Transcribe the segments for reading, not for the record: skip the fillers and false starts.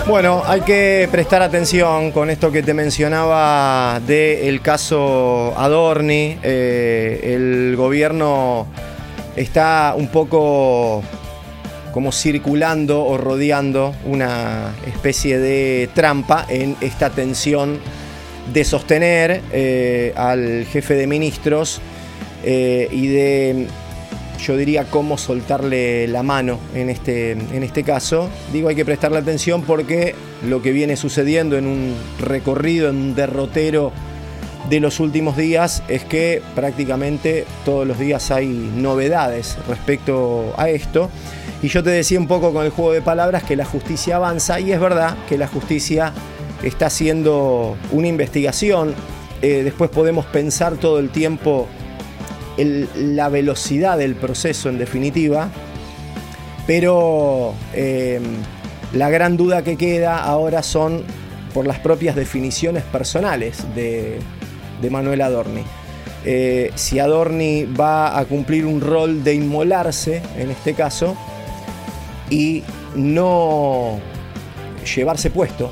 Bueno, hay que prestar atención con esto que te mencionaba del caso Adorni. El gobierno está un poco como circulando o rodeando una especie de trampa en esta tensión de sostener al jefe de ministros y de, yo diría, cómo soltarle la mano en este caso. Digo, hay que prestarle atención porque lo que viene sucediendo en un recorrido, en un derrotero de los últimos días, es que prácticamente todos los días hay novedades respecto a esto. Y yo te decía un poco con el juego de palabras que la justicia avanza, y es verdad que la justicia está haciendo una investigación. Después podemos pensar todo el tiempo la velocidad del proceso en definitiva, pero la gran duda que queda ahora son por las propias definiciones personales de Manuel Adorni. Si Adorni va a cumplir un rol de inmolarse en este caso y no llevarse puesto,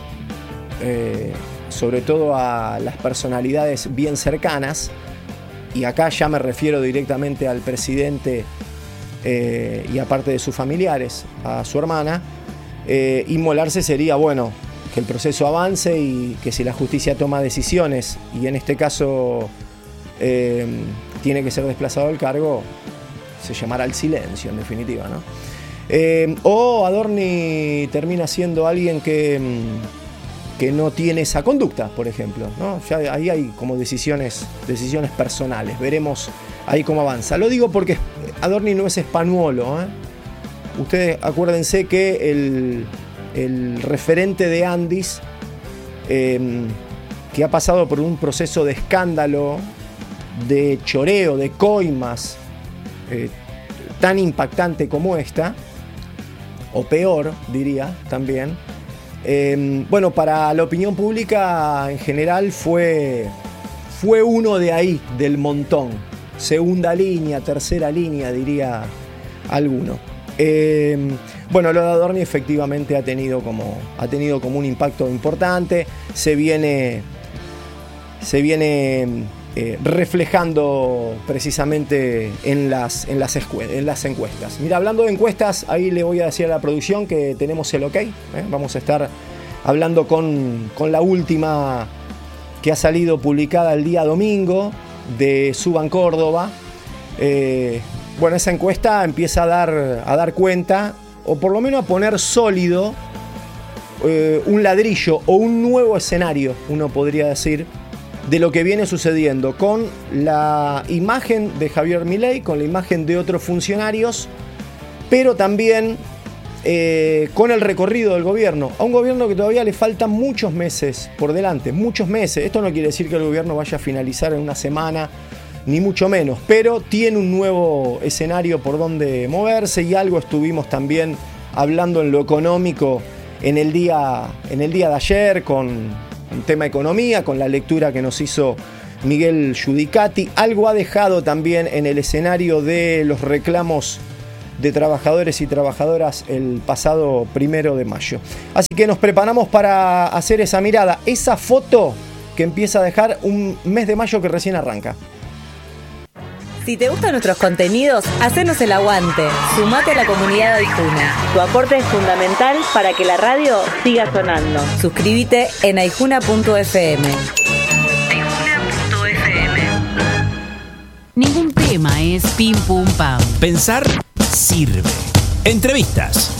sobre todo a las personalidades bien cercanas, y acá ya me refiero directamente al presidente y aparte de sus familiares, a su hermana. Inmolarse sería, bueno, que el proceso avance y que si la justicia toma decisiones y en este caso tiene que ser desplazado del cargo, se llamará el silencio en definitiva, ¿no? O Adorni termina siendo alguien que no tiene esa conducta, por ejemplo, ¿no? Ya ahí hay como decisiones personales. Veremos ahí cómo avanza. Lo digo porque Adorni no es españolo, ¿eh? Ustedes acuérdense que el referente de Andis, que ha pasado por un proceso de escándalo, de choreo, de coimas, tan impactante como esta, o peor, diría también. Bueno, para la opinión pública en general fue uno de ahí, del montón. Segunda línea, tercera línea, diría alguno. Bueno, lo de Adorni efectivamente ha tenido como un impacto importante. Se viene reflejando precisamente en las encuestas. Mira, hablando de encuestas, ahí le voy a decir a la producción que tenemos el ok. Vamos a estar hablando con la última que ha salido publicada el día domingo de Suban Córdoba. Bueno, esa encuesta empieza a dar cuenta, o por lo menos a poner sólido un ladrillo o un nuevo escenario, uno podría decir, de lo que viene sucediendo con la imagen de Javier Milei, con la imagen de otros funcionarios, pero también con el recorrido del gobierno. A un gobierno que todavía le faltan muchos meses por delante, muchos meses. Esto no quiere decir que el gobierno vaya a finalizar en una semana, ni mucho menos, pero tiene un nuevo escenario por donde moverse, y algo estuvimos también hablando en lo económico en el día de ayer con un tema economía, con la lectura que nos hizo Miguel Giudicati. Algo ha dejado también en el escenario de los reclamos de trabajadores y trabajadoras el pasado 1 de mayo. Así que nos preparamos para hacer esa mirada, esa foto que empieza a dejar un mes de mayo que recién arranca. Si te gustan nuestros contenidos, hacenos el aguante. Sumate a la comunidad de Aijuna. Tu aporte es fundamental para que la radio siga sonando. Suscríbete en aijuna.fm. Ningún tema es pim pum pam. Pensar sirve. Entrevistas.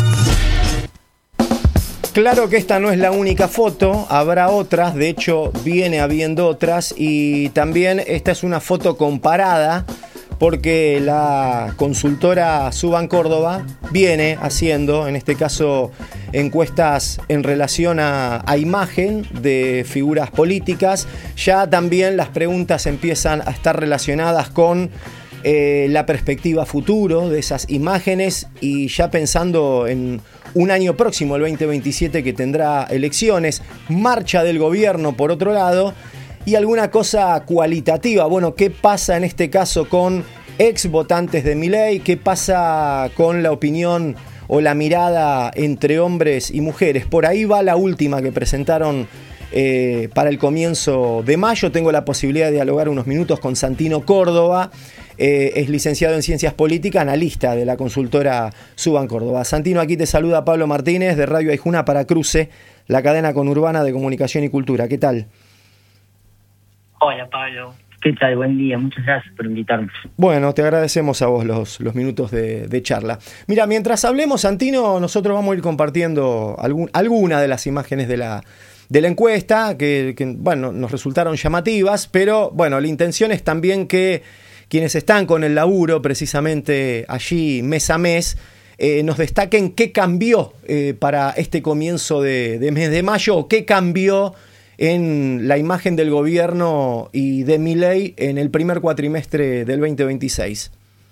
Claro que esta no es la única foto, habrá otras, de hecho viene habiendo otras, y también esta es una foto comparada porque la consultora Suban Córdoba viene haciendo, en este caso, encuestas en relación a imagen de figuras políticas. Ya también las preguntas empiezan a estar relacionadas con la perspectiva futuro de esas imágenes, y ya pensando en un año próximo, el 2027, que tendrá elecciones, marcha del gobierno por otro lado, y alguna cosa cualitativa. Bueno, ¿qué pasa en este caso con ex votantes de Milei? ¿Qué pasa con la opinión o la mirada entre hombres y mujeres. Por ahí va la última que presentaron para el comienzo de mayo. Tengo la posibilidad de dialogar unos minutos con Santino Córdoba. Es licenciado en Ciencias Políticas, analista de la consultora Suban Córdoba. Santino, aquí te saluda Pablo Martínez de Radio Aijuna para Cruce, la cadena conurbana de comunicación y cultura. ¿Qué tal? Hola Pablo, ¿qué tal? Buen día, muchas gracias por invitarnos. Bueno, te agradecemos a vos los minutos de charla. Mira, mientras hablemos, Santino, nosotros vamos a ir compartiendo alguna de las imágenes de la encuesta que, bueno, nos resultaron llamativas, pero bueno, la intención es también que quienes están con el laburo precisamente allí mes a mes, nos destaquen qué cambió para este comienzo de mes de mayo, o qué cambió en la imagen del gobierno y de Milei en el primer cuatrimestre del 2026.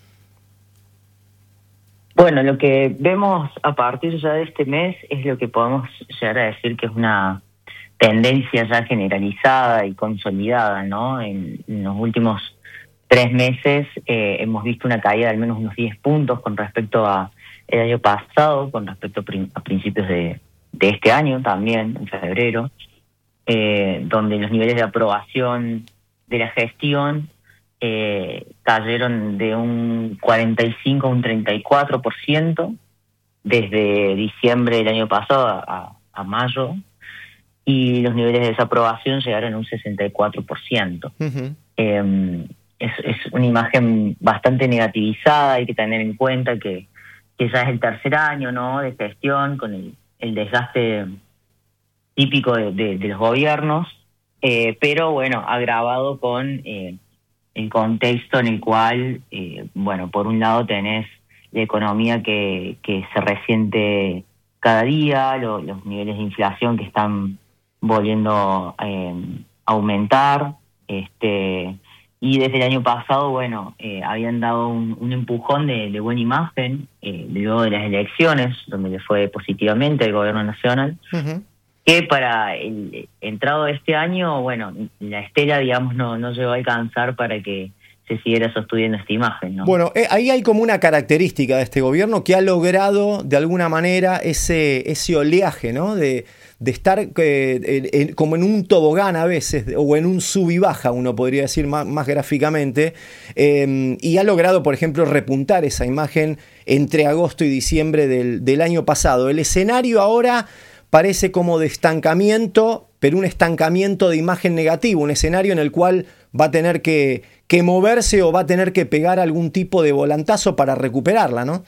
Bueno, lo que vemos a partir ya de este mes es lo que podemos llegar a decir que es una tendencia ya generalizada y consolidada, ¿no? En los últimos 3 meses hemos visto una caída de al menos unos 10 puntos con respecto a el año pasado, con respecto a principios de este año también, en febrero, donde los niveles de aprobación de la gestión cayeron de un 45 a un 34% desde diciembre del año pasado a mayo, y los niveles de desaprobación llegaron a un 64%. Uh-huh. Es una imagen bastante negativizada. Hay que tener en cuenta que ya es el tercer año, ¿no?, de gestión, con el desgaste típico de los gobiernos, pero bueno, agravado con el contexto en el cual, bueno, por un lado tenés la economía que se resiente cada día, los niveles de inflación que están volviendo a aumentar, y desde el año pasado, bueno, habían dado un empujón de buena imagen luego de las elecciones, donde le fue positivamente al gobierno nacional. Uh-huh. Que para el entrado de este año, bueno, la estela, digamos, no llegó a alcanzar para que se siguiera sosteniendo esta imagen, ¿no? Bueno, ahí hay como una característica de este gobierno que ha logrado, de alguna manera, ese oleaje, ¿no?, de estar como en un tobogán a veces, o en un sub y baja, uno podría decir más gráficamente, y ha logrado, por ejemplo, repuntar esa imagen entre agosto y diciembre del año pasado. El escenario ahora parece como de estancamiento, pero un estancamiento de imagen negativo, un escenario en el cual va a tener que moverse o va a tener que pegar algún tipo de volantazo para recuperarla, ¿no?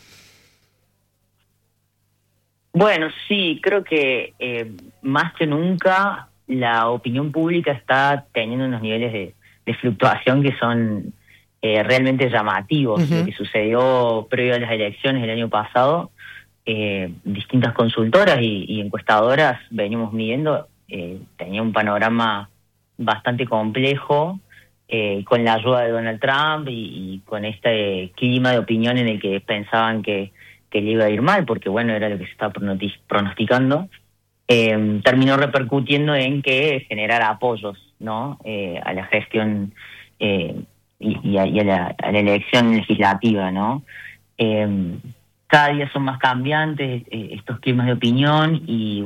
Bueno, sí, creo que más que nunca la opinión pública está teniendo unos niveles de fluctuación que son realmente llamativos. Uh-huh. Lo que sucedió previo a las elecciones del año pasado, distintas consultoras y encuestadoras venimos midiendo, tenía un panorama bastante complejo, con la ayuda de Donald Trump y con este clima de opinión en el que pensaban que le iba a ir mal, porque bueno, era lo que se estaba pronosticando, terminó repercutiendo en que generara apoyos, ¿no?, a la gestión y a la elección legislativa, ¿no? Cada día son más cambiantes estos climas de opinión y